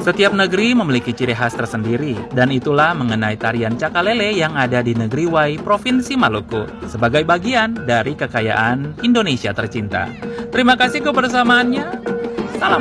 Setiap negeri memiliki ciri khas tersendiri, dan itulah mengenai tarian Cakalele yang ada di negeri Wai, Provinsi Maluku, sebagai bagian dari kekayaan Indonesia tercinta. Terima kasih kebersamaannya.